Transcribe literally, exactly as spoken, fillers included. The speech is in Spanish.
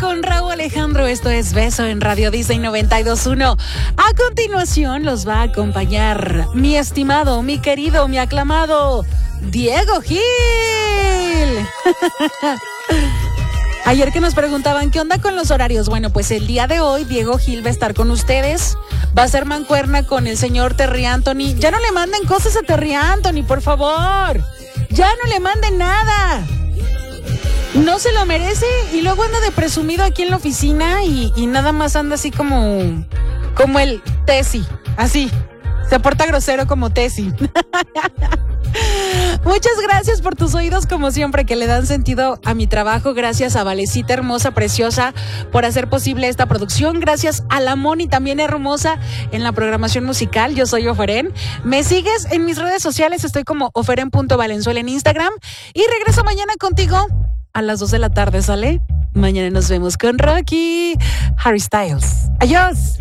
con Raúl Alejandro. Esto es Beso en Radio Disney noventa y dos punto uno. A continuación los va a acompañar mi estimado, mi querido, mi aclamado Diego Gil. Ayer que nos preguntaban qué onda con los horarios. Bueno, pues el día de hoy Diego Gil va a estar con ustedes. Va a ser mancuerna con el señor Terry Anthony. Ya no le manden cosas a Terry Anthony, por favor. Ya no le manden nada. No se lo merece y luego anda de presumido aquí en la oficina y, y nada más anda así como, como el Tesi, así. Se porta grosero como Tesi. Muchas gracias por tus oídos, como siempre, que le dan sentido a mi trabajo. Gracias a Valecita hermosa, preciosa, por hacer posible esta producción. Gracias a la Moni, también hermosa, en la programación musical. Yo soy Oferen. Me sigues en mis redes sociales, estoy como oferen punto valenzuela en Instagram. Y regreso mañana contigo a las dos de la tarde, ¿sale? Mañana nos vemos con Rocky Harry Styles. Adiós.